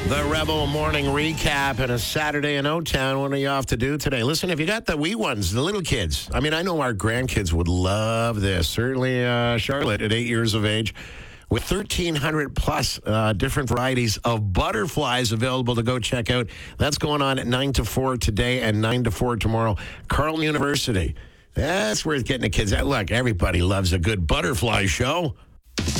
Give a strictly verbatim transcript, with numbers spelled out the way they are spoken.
The Rebel Morning Recap and a Saturday in O-Town. What are you off to do today? Listen, if you got the wee ones, the little kids, I mean, I know our grandkids would love this. Certainly uh, Charlotte at eight years of age with thirteen hundred plus uh, different varieties of butterflies available to go check out. That's going on at nine to four today and nine to four tomorrow. Carleton University. That's where it's getting the kids. Look, everybody loves a good butterfly show.